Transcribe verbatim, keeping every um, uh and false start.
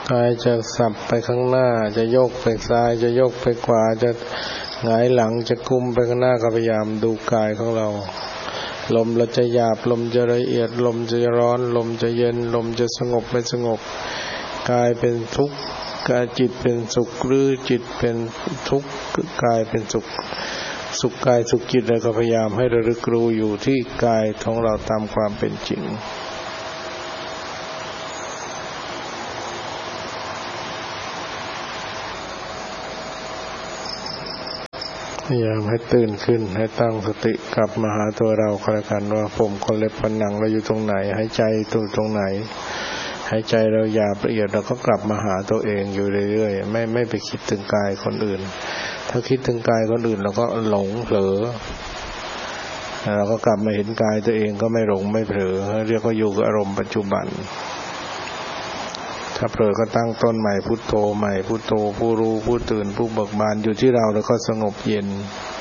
กายจะสับไปข้างหน้าจะโยกไปซ้ายจะโยกไปขวาจะหงายหลังจะกุมไปข้างหน้าก็พยายามดูกายของเราลมเราจะหยาบลมจะละเอียดลมจะร้อนลมจะเย็นลมจะสงบไม่สงบกายเป็นทุกข์กายจิตเป็นสุขหรือจิตเป็นทุกข์กายเป็นสุขสุขกายสุขจิตเราก็พยายามให้ระลึกรู้อยู่ที่กายของเราตามความเป็นจริงพยายามให้ตื่นขึ้นให้ตั้งสติกลับมาหาตัวเราก็แล้วกันว่าผมคนเล็บฝันหนังเราอยู่ตรงไหนหายใจตัวตรงไหนหายใจเราหยาบละเอียดเราก็กลับมาหาตัวเองอยู่เรื่อยๆไม่ไม่ไปคิดถึงกายคนอื่นถ้าคิดถึงกายคนอื่นเราก็หลงเผลอเราก็กลับมาเห็นกายตัวเองก็ไม่หลงไม่เผลอเรียกว่าอยู่กับอารมณ์ปัจจุบันถ้าเผลอก็ตั้งต้นใหม่พุทโธใหม่พุทโธผู้รู้ผู้ตื่นผู้เบิกบานอยู่ที่เราแล้วก็สงบเย็น